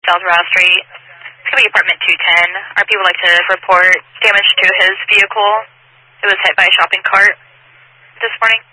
South Rouse Street. It's going to be apartment 210. Our people like to report damage to his vehicle. It was hit by a shopping cart this morning.